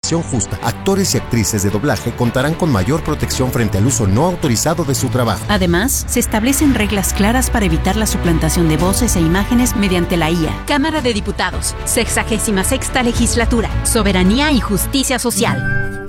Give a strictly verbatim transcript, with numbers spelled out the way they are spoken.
remuneración justa. Actores y actrices de doblaje contarán con mayor protección frente al uso no autorizado de su trabajo. Además, se establecen reglas claras para evitar la suplantación de voces e imágenes mediante la I A. Cámara de Diputados, sexagésima sexta legislatura, Soberanía y Justicia Social.